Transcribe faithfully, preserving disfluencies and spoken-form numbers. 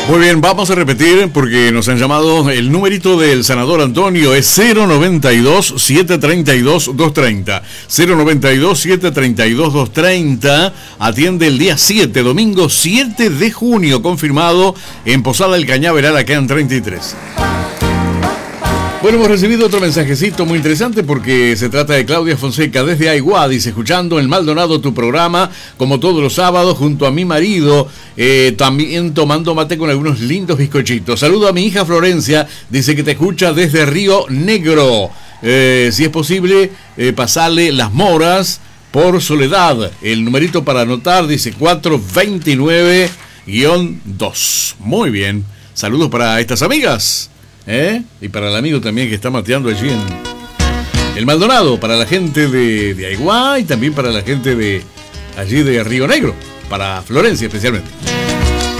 Muy bien, vamos a repetir porque nos han llamado. El numerito del senador Antonio es cero noventa y dos, siete treinta y dos, doscientos treinta. cero noventa y dos, siete treinta y dos, doscientos treinta. Atiende el día siete, domingo siete de junio, confirmado en Posada del Cañaveral, acá en treinta y tres. Bueno, hemos recibido otro mensajecito muy interesante porque se trata de Claudia Fonseca desde Aiguá. Dice, escuchando en Maldonado tu programa, como todos los sábados, junto a mi marido, eh, también tomando mate con algunos lindos bizcochitos. Saludo a mi hija Florencia, dice que te escucha desde Río Negro. Eh, si es posible, eh, pasarle las moras por Soledad. El numerito para anotar dice cuatro veintinueve guión dos. Muy bien. Saludos para estas amigas. ¿Eh? Y para el amigo también que está mateando allí en el Maldonado, para la gente de, de Aiguá y también para la gente de allí de Río Negro, para Florencia especialmente.